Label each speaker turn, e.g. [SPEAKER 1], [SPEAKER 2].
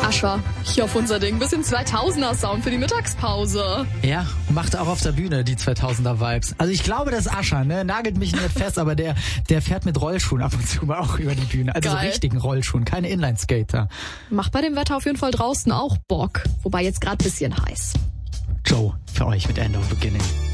[SPEAKER 1] Ascher, hier auf unser Ding. Bisschen 2000er-Sound für die Mittagspause.
[SPEAKER 2] Ja, macht auch auf der Bühne die 2000er-Vibes. Also ich glaube, das ist Ascher, ne? Nagelt mich nicht fest, aber der fährt mit Rollschuhen ab und zu mal auch über die Bühne. Also so richtigen Rollschuhen, keine Inline-Skater.
[SPEAKER 1] Macht bei dem Wetter auf jeden Fall draußen auch Bock. Wobei jetzt gerade bisschen heiß.
[SPEAKER 2] Joe, für euch mit End of Beginning.